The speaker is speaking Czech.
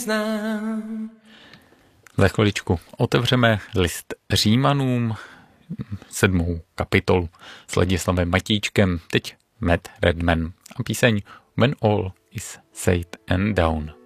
Za chviličku otevřeme list Římanům 7. kapitolu s Ladislavem Matíčkem, teď Matt Redman a píseň When All is Said and Done.